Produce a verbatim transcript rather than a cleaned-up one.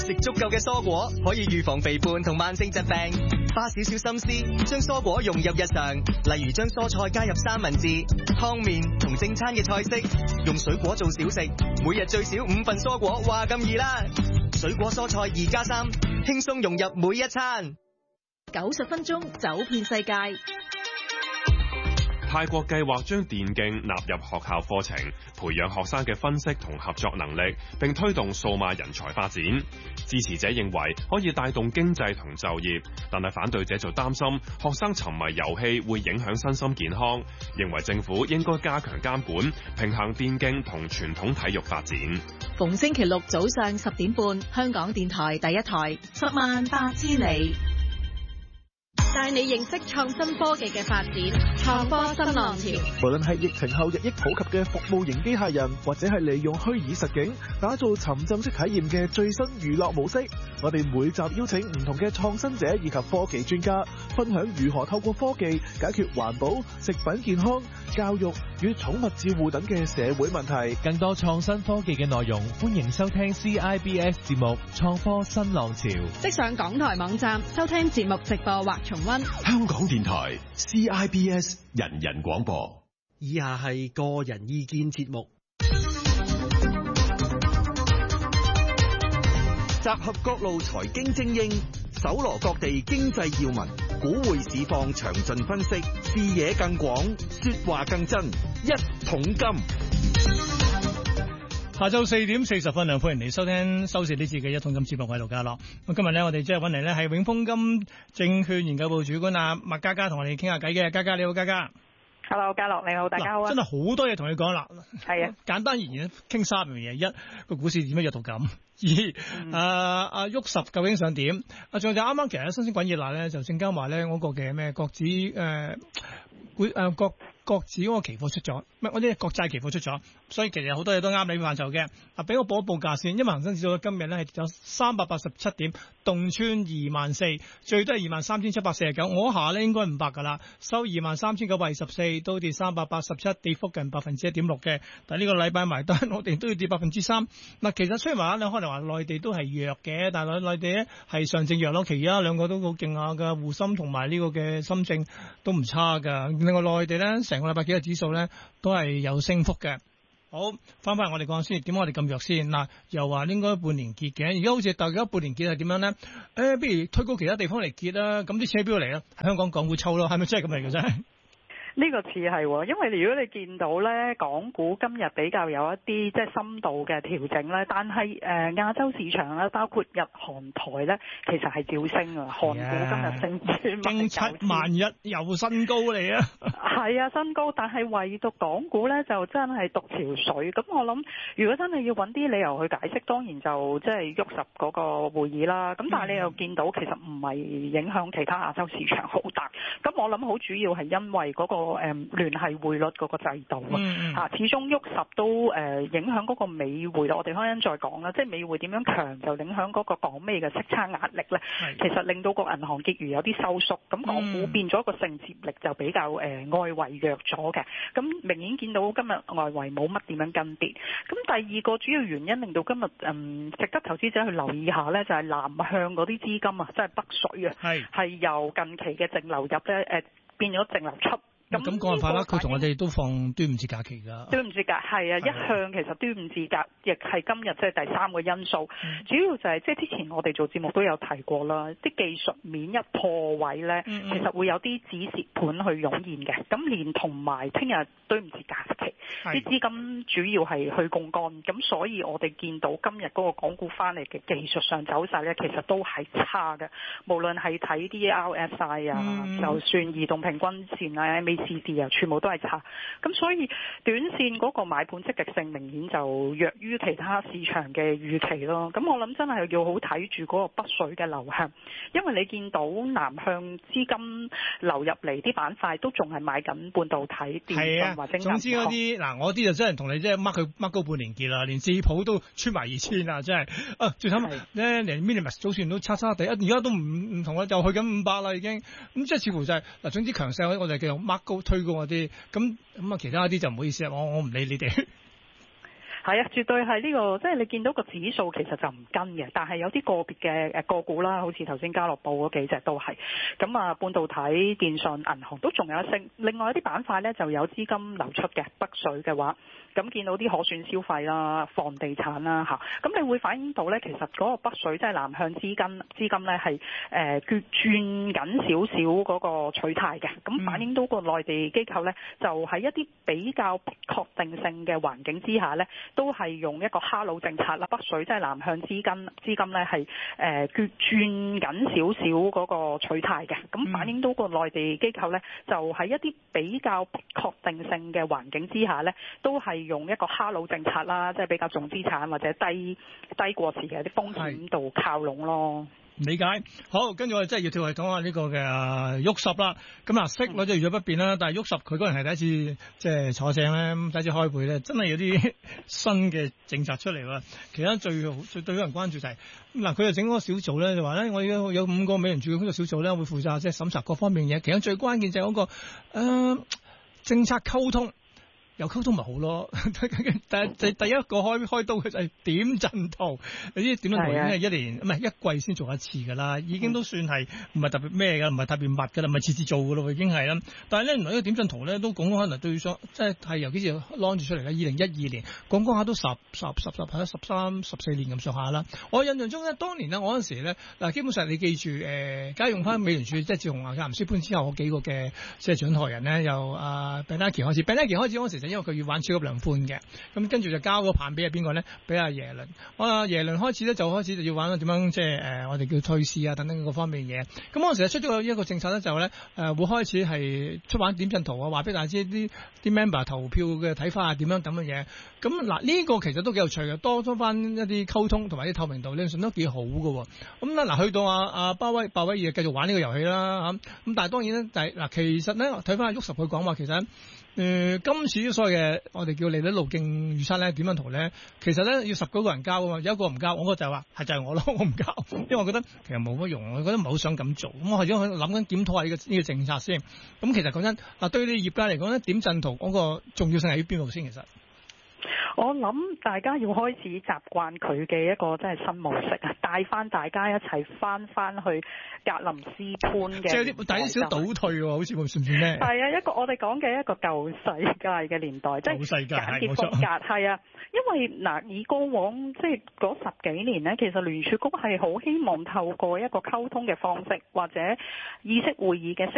食足夠嘅蔬果可以預防肥胖同慢性疾病，花少少心思將蔬果融入日常，例如將蔬菜加入三文治、湯麵同正餐嘅菜式，用水果做小食，每日最少五份蔬果，話咁易啦！水果蔬菜二加三，輕鬆融入每一餐。 九十分鐘走遍世界。 泰國計劃將電競納入學校課程，培養學生嘅分析同合作能力，並推動數碼人才發展。支持者認為可以帶動經濟同就業，但係反對者就擔心學生沉迷遊戲會影響身心健康，認為政府應該加強監管，平衡電競同傳統體育發展。 逢星期六早上十點半，香港電台第一台，十萬八千里。 帶你認識創新科技嘅發展，創科新浪潮。 無論係疫情後日益普及嘅服務型機械人，或者係利用虛擬實境打造沉浸式體驗嘅最新娛樂模式，我哋每集邀請唔同嘅創新者以及科技專家，分享如何透過科技解決環保、食品健康、教育與寵物照護等嘅社會問題。 更多創新科技嘅內容，歡迎收聽 C I B S 節目《創科新浪潮》。 即上港台網站收聽節目直播或重溫。 香港電台 C I B S 人人廣播。 以下係個人意見節目，集合各路財經精英，搜羅各地經濟要聞，股匯市況詳盡分析，視野更廣，說話更真。一桶金。 下晝四點四十分啊，歡迎嚟收聽收視呢次嘅一桶金節目，我係盧家樂。咁今日咧，我哋即係揾嚟咧係永豐金證券研究部主管啊麥嘉嘉同我哋傾下偈嘅。嘉嘉你好，嘉嘉。 Hello， 家樂你好，大家好啊！ 真係好多嘢同你講啦。 係啊， 簡單而言，傾三樣嘢：一個股市點樣弱到咁；二誒阿喐十究竟想點？啊，仲有就啱啱其實新鮮滾熱辣咧，就證監話咧嗰個嘅咩國指誒股誒國。國指嗰個期貨出咗，唔係我啲國債期貨出咗，所以其實好多嘢都啱你範疇嘅。啊，俾我報一報價先，因為恒生指數今日咧係有三百八十七點，洞穿二萬四，最多係二萬三千七百四十九。我下咧應該五百噶啦，收二萬三千九百二十四，都跌三百八十七，跌幅近百分之一點六嘅。但係呢個禮拜埋單，我哋都要跌百分之三。嗱，其實雖然話你可能話內地都係弱嘅，但係內地咧係上證弱咯，其他兩個都好勁下嘅，滬深同埋呢個嘅深證都唔差噶。另外內地咧。成個禮拜幾個指數咧都係有升幅嘅。好，翻返嚟我哋講先，點解我哋咁弱先？嗱，又話應該半年結嘅，而家好似大家半年結係點樣咧？誒、欸，不如推高其他地方嚟結啦。咁啲車邊度嚟啊？香港港股抽咯，係咪真係咁嚟嘅啫？ 呢個似係喎，因為如果你見到咧，港股今日比較有一啲即係深度嘅調整咧，但係誒、呃、亞洲市場咧，包括日韓台咧，其實係照升啊！韓股今日升穿經七萬一又新高嚟啊！ 係啊，新高，但係唯獨港股咧就真係獨潮水。咁我諗，如果真係要揾啲理由去解釋，當然就即係喐十嗰個會議啦。咁但係你又見到其實唔係影響其他亞洲市場好大。咁我諗好主要係因為嗰、嗰個。個誒聯繫匯率嗰個制度啊，嚇、嗯、始終喐十都誒、呃、影響嗰個美匯，我哋可能再講啦，即係美匯點樣強就影響嗰個港美嘅息差壓力咧。其實令到個銀行結餘有啲收縮，咁港股變咗個承接力就比較誒、呃、外圍弱咗嘅。咁明顯見到今日外圍冇乜點樣跟跌。咁第二個主要原因令到今日嗯值得投資者去留意下咧，就係、是、南向嗰啲資金啊，即係北水啊，係係由近期嘅淨流入咧誒、呃、變咗淨流出。 咁咁講法啦，佢同我哋都放端午節假期㗎。端午節假係啊，一向其實端午節假亦係今日即係第三個因素，嗯、主要就係即係之前我哋做節目都有提過啦，啲技術面一破位咧，嗯嗯其實會有啲止蝕盤去湧現嘅。咁連同埋聽日端午節假期，啲資金主要係去槓桿，咁所以我哋見到今日嗰個港股翻嚟嘅技術上走勢咧，其實都係差嘅。無論係睇啲 R S I 啊，嗯、就算移動平均線啊、M A C D 啊，全部都係差。咁所以短線嗰個買盤積極性明顯就弱於其他市場嘅預期咯。咁我諗真係要好睇住嗰個北水嘅流向，因為你見到南向資金流入嚟啲板塊都仲係買緊半導體、電信或者銀行。總之嗰啲嗱，我啲就真係同你即係 mark 佢 mark 高半年結啦，連智普都穿埋二千啊，真係啊！最慘咧，連 Minimus 早算都差差地，而家都唔唔同啦，就去緊五百啦已經。咁即係似乎就係、是、嗱，總之強勢我哋繼續 mark 高推高嗰啲，咁咁啊其他啲就唔好意思啦，我我唔理你哋。 係啊，絕對係呢個，即係你見到個指數其實就唔跟嘅，但係有啲個別嘅誒個股啦，好似頭先家樂寶嗰幾隻都係。咁啊，半導體、電信、銀行都仲有一升。另外一啲板塊咧就有資金流出嘅，北水嘅話，咁見到啲可選消費啦、房地產啦嚇，咁你會反映到咧，其實嗰個北水即係南向資金資金咧係誒轉轉緊少少嗰個取態嘅，咁反映到個內地機構咧就喺一啲比較不確定性嘅環境之下咧，都係用一個哈佬政策啦，北水即係南向資金資金咧係誒轉轉緊少少嗰個取態嘅，咁反映到個內地機構咧就喺一啲比較不確定性嘅環境之下咧，都係用一個哈佬政策啦，即係比較重資產或者低低過時嘅啲風險度靠攏咯。 理解好，跟住我哋真係要跳去講下呢個嘅喐十啦。咁啊，息率就預咗不變啦，但係喐十佢嗰人係第一次即係坐正咧，第一次開會咧，真係有啲新嘅政策出嚟喎。其他最最對啲人關注就係、是、嗱，佢就整嗰個小組咧，就話咧，我而家有五個美聯儲嘅工作小組咧，會負責即係審查各方面嘢。其中最關鍵就係嗰、那個誒、呃、政策溝通。有溝通咪好咯，但係第第一個開開刀嘅就係點陣圖，你知點陣圖已經係一年唔係一季先做一次㗎啦，已經都算係唔係特別咩㗎，唔係特別密㗎啦，唔係次次做㗎咯，已經係啦。但係咧，原來呢個點陣圖咧都講可能對上，即係係由幾時 launch 出嚟咧？二零一二年講講下都十十十十係十三十四年咁上下啦。我印象中咧，當年咧我嗰陣時咧嗱，基本上你記住誒，假如用翻美聯儲，即係自從阿格林斯潘之後嗰幾個嘅即係掌舵人咧，由阿 Bernanke 開始 Bernanke 開始嗰陣時就因為佢要玩超級量寬嘅，咁跟住就交個棒俾阿邊個咧？俾阿耶倫。阿耶倫開始咧就開始就要玩點樣即係誒，我哋叫退市啊等等各方面嘢。咁嗰陣時出咗一個政策咧，就咧誒會開始係出版點陣圖啊，話俾大家知啲啲 member 投票嘅睇法係點樣咁嘅嘢。咁嗱呢個其實都幾有趣嘅，多咗翻一啲溝通同埋啲透明度，理論上都幾好嘅。咁咧嗱，去到阿阿鮑威鮑威爾繼續玩呢個遊戲啦嚇。咁但係當然咧，但係嗱其實咧睇翻阿沃什佢講話，其實。誒、呃，今次所謂嘅我哋叫利率路徑預測咧，點樣圖咧？其實咧要十九個人交啊嘛，有一個唔交，我個就係話係就係、是、我咯，我唔交，因為我覺得其實冇乜用，我覺得唔係好想咁做。咁我係想諗緊檢討下呢個呢個政策先。咁其實講真，嗱對你業界嚟講咧，點陣圖嗰個重要性係喺邊度先？其實？ 我諗大家要開始習慣佢嘅一個真係新模式啊，帶翻大家一齊翻翻去格林斯潘嘅， 即係有啲第一少倒退喎，好似算唔算咩？ 係啊，一個我哋講嘅一個舊世界嘅年代，即係簡潔風格，係啊，因為嗱以過往即係嗰十幾年呢，其實聯儲局係好希望透過一個溝通嘅方式或者議息會議嘅